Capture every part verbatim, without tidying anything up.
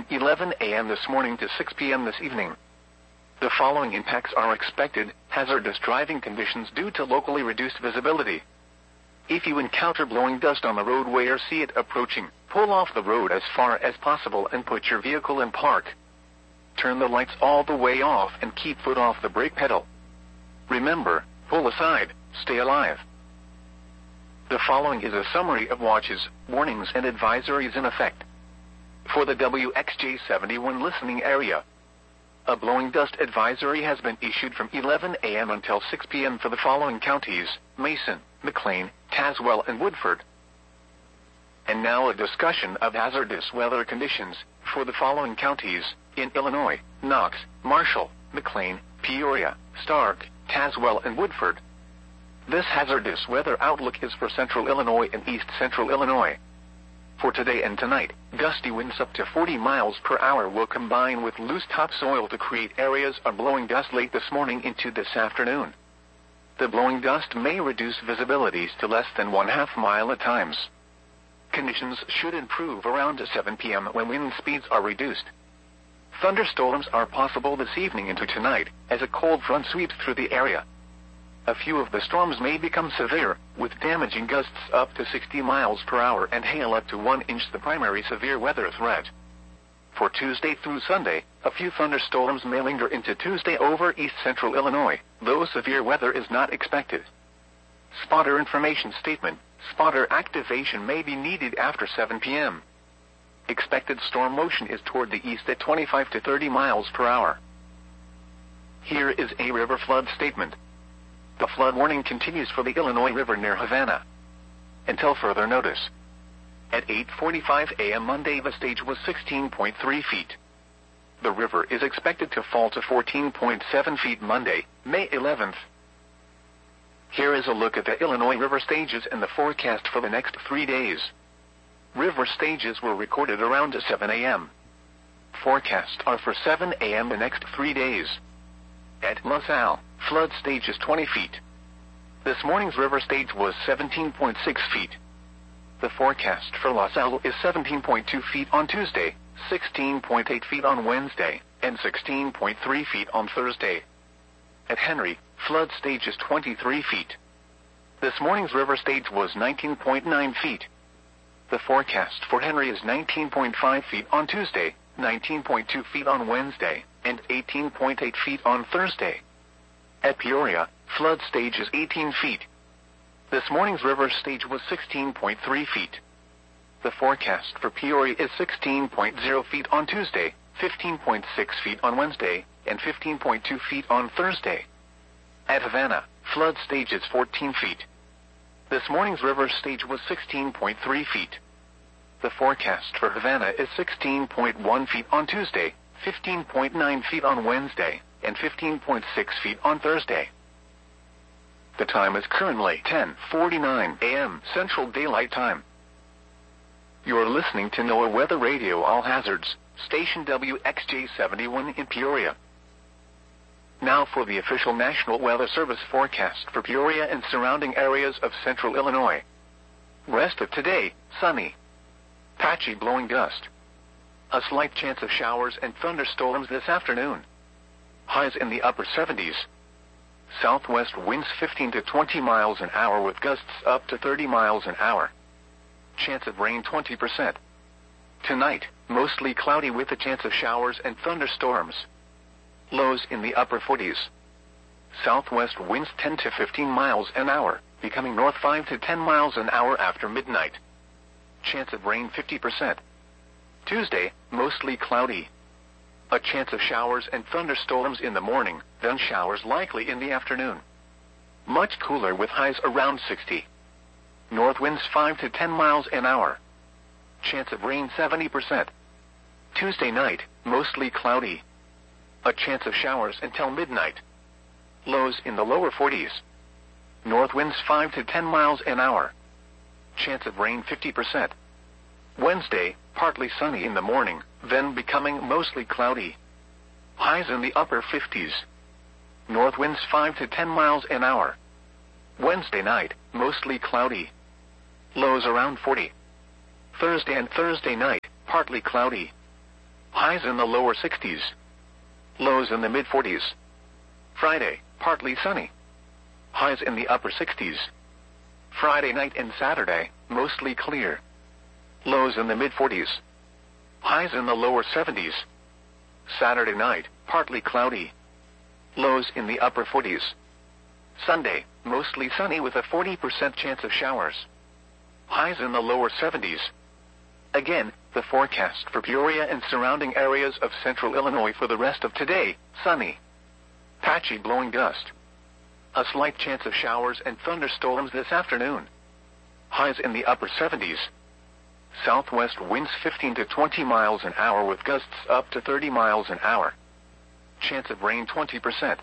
from eleven a m this morning to six p m this evening. The following impacts are expected: hazardous driving conditions due to locally reduced visibility. If you encounter blowing dust on the roadway or see it approaching, pull off the road as far as possible and put your vehicle in park. Turn the lights all the way off and keep foot off the brake pedal. Remember, pull aside, stay alive. The following is a summary of watches, warnings and advisories in effect. For the W X J seventy-one listening area, a blowing dust advisory has been issued from eleven a m until six p m for the following counties: Mason, McLean, Tazewell and Woodford. And now a discussion of hazardous weather conditions for the following counties in Illinois: Knox, Marshall, McLean, Peoria, Stark, Tazewell and Woodford. This hazardous weather outlook is for central Illinois and east central Illinois. For today and tonight, gusty winds up to forty miles per hour will combine with loose topsoil to create areas of blowing dust late this morning into this afternoon. The blowing dust may reduce visibilities to less than one half mile at times. Conditions should improve around seven p m when wind speeds are reduced. Thunderstorms are possible this evening into tonight as a cold front sweeps through the area. A few of the storms may become severe, with damaging gusts up to sixty miles per hour and hail up to one inch, the primary severe weather threat. For Tuesday through Sunday, a few thunderstorms may linger into Tuesday over east central Illinois, though severe weather is not expected. Spotter information statement: spotter activation may be needed after seven p m Expected storm motion is toward the east at twenty-five to thirty miles per hour. Here is a river flood statement. The flood warning continues for the Illinois River near Havana until further notice. At eight forty-five a m Monday, the stage was sixteen point three feet. The river is expected to fall to fourteen point seven feet Monday, May eleventh. Here is a look at the Illinois River stages and the forecast for the next three days. River stages were recorded around seven a m Forecasts are for seven a m the next three days. At LaSalle, flood stage is twenty feet. This morning's river stage was seventeen point six feet. The forecast for LaSalle is seventeen point two feet on Tuesday, sixteen point eight feet on Wednesday, and sixteen point three feet on Thursday. At Henry, flood stage is twenty-three feet. This morning's river stage was nineteen point nine feet. The forecast for Henry is nineteen point five feet on Tuesday, nineteen point two feet on Wednesday, and eighteen point eight feet on Thursday. At Peoria, flood stage is eighteen feet. This morning's river stage was sixteen point three feet. The forecast for Peoria is sixteen point zero feet on Tuesday, fifteen point six feet on Wednesday, and fifteen point two feet on Thursday. At Havana, flood stage is fourteen feet. This morning's river stage was sixteen point three feet. The forecast for Havana is sixteen point one feet on Tuesday, fifteen point nine feet on Wednesday, and fifteen point six feet on Thursday. The time is currently ten forty-nine a m Central Daylight Time. You're listening to NOAA Weather Radio All Hazards, station W X J seventy-one in Peoria. Now for the official National Weather Service forecast for Peoria and surrounding areas of central Illinois. Rest of today, sunny. Patchy blowing dust. A slight chance of showers and thunderstorms this afternoon. Highs in the upper seventies. Southwest winds fifteen to twenty miles an hour with gusts up to thirty miles an hour. Chance of rain twenty percent. Tonight, mostly cloudy with a chance of showers and thunderstorms. Lows in the upper forties. Southwest winds ten to fifteen miles an hour, becoming north five to ten miles an hour after midnight. Chance of rain fifty percent. Tuesday, mostly cloudy. A chance of showers and thunderstorms in the morning, then showers likely in the afternoon. Much cooler with highs around sixty. North winds five to ten miles an hour. Chance of rain seventy percent. Tuesday night, mostly cloudy. A chance of showers until midnight. Lows in the lower forties. North winds five to ten miles an hour. Chance of rain fifty percent. Wednesday, partly sunny in the morning, then becoming mostly cloudy. Highs in the upper fifties. North winds five to ten miles an hour. Wednesday night, mostly cloudy. Lows around forty. Thursday and Thursday night, partly cloudy. highs in the lower sixties. Lows in the mid forties. Friday, partly sunny. Highs in the upper sixties. Friday night and Saturday, mostly clear. Lows in the mid forties. Highs in the lower seventies. Saturday night, partly cloudy. Lows in the upper forties. Sunday, mostly sunny with a forty percent chance of showers. Highs in the lower seventies. Again, the forecast for Peoria and surrounding areas of central Illinois for the rest of today: sunny. Patchy blowing dust. A slight chance of showers and thunderstorms this afternoon. Highs in the upper seventies. Southwest winds fifteen to twenty miles an hour with gusts up to thirty miles an hour. Chance of rain twenty percent.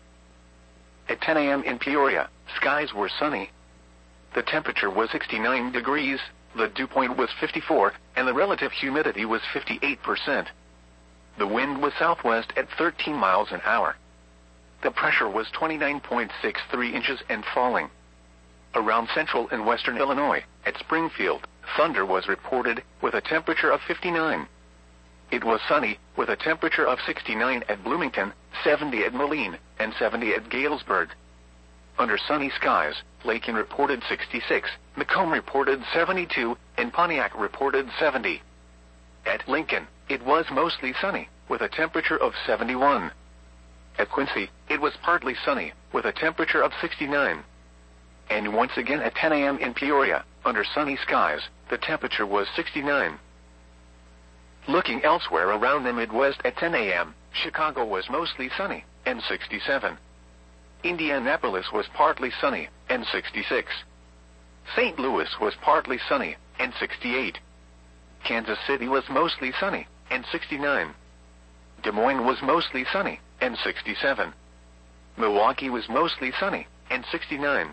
At ten a m in Peoria, skies were sunny. The temperature was sixty-nine degrees, the dew point was fifty-four, and the relative humidity was fifty-eight percent. The wind was southwest at thirteen miles an hour. The pressure was twenty-nine point six three inches and falling. Around central and western Illinois, at Springfield, thunder was reported, with a temperature of fifty-nine. It was sunny, with a temperature of sixty-nine at Bloomington, seventy at Moline, and seventy at Galesburg. Under sunny skies, Lakin reported sixty-six, Macomb reported seventy-two, and Pontiac reported seventy. At Lincoln, it was mostly sunny, with a temperature of seventy-one. At Quincy, it was partly sunny, with a temperature of sixty-nine. And once again at ten a m in Peoria, under sunny skies, the temperature was sixty-nine. Looking elsewhere around the Midwest at ten a m, Chicago was mostly sunny, and sixty-seven. Indianapolis was partly sunny, and sixty-six. Saint Louis was partly sunny, and sixty-eight. Kansas City was mostly sunny, and sixty-nine. Des Moines was mostly sunny, and sixty-seven. Milwaukee was mostly sunny, and sixty-nine.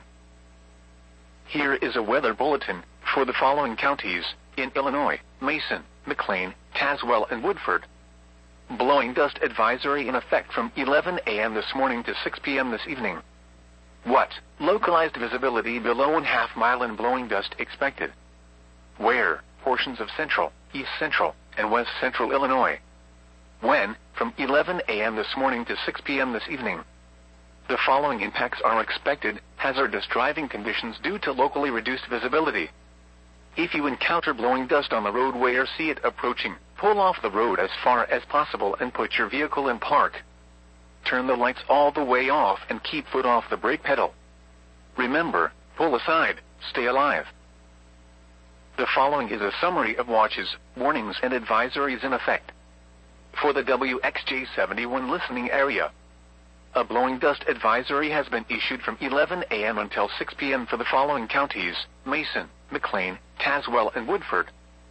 Here is a weather bulletin for the following counties in Illinois: Mason, McLean, Tazewell, and Woodford. Blowing dust advisory in effect from eleven a m this morning to six p m this evening. What? Localized visibility below one half mile and blowing dust expected. Where? Portions of central, east central, and west central Illinois. When? From eleven a m this morning to six p m this evening. The following impacts are expected: hazardous driving conditions due to locally reduced visibility. If you encounter blowing dust on the roadway or see it approaching, pull off the road as far as possible and put your vehicle in park. Turn the lights all the way off and keep foot off the brake pedal. Remember, pull aside, stay alive. The following is a summary of watches, warnings, and advisories in effect. For the W X J seventy-one listening area, a blowing dust advisory has been issued from eleven a m until six p m for the following counties: Mason, McLean, Tazewell, and Woodford.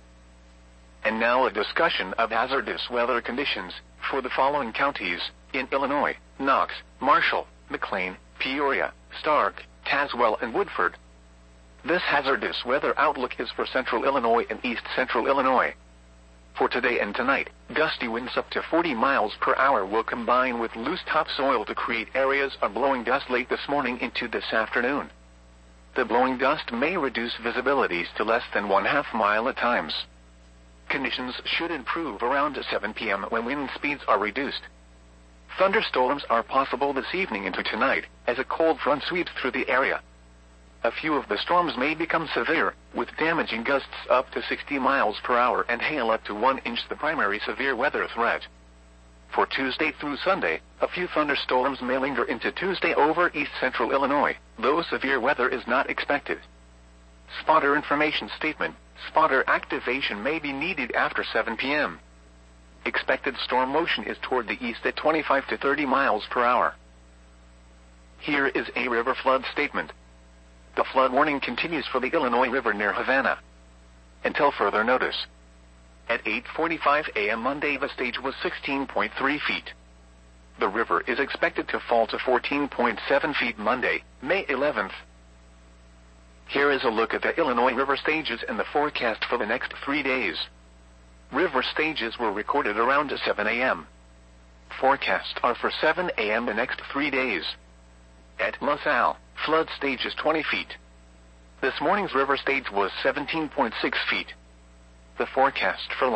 And now a discussion of hazardous weather conditions for the following counties in Illinois: Knox, Marshall, McLean, Peoria, Stark, Tazewell, and Woodford. This hazardous weather outlook is for central Illinois and east central Illinois. For today and tonight, gusty winds up to forty miles per hour will combine with loose topsoil to create areas of blowing dust late this morning into this afternoon. The blowing dust may reduce visibilities to less than one half mile at times. Conditions should improve around seven p m when wind speeds are reduced. Thunderstorms are possible this evening into tonight as a cold front sweeps through the area. A few of the storms may become severe, with damaging gusts up to sixty miles per hour and hail up to one inch, the primary severe weather threat. For Tuesday through Sunday, a few thunderstorms may linger into Tuesday over east central Illinois, though severe weather is not expected. Spotter information statement: spotter activation may be needed after seven p m Expected storm motion is toward the east at twenty-five to thirty miles per hour. Here is a river flood statement. The flood warning continues for the Illinois River near Havana until further notice. At eight forty-five a m Monday, the stage was sixteen point three feet. The river is expected to fall to fourteen point seven feet Monday, May eleventh. Here is a look at the Illinois River stages and the forecast for the next three days. River stages were recorded around seven a m Forecasts are for seven a m the next three days. At LaSalle, flood stage is twenty feet. This morning's river stage was seventeen point six feet. The forecast for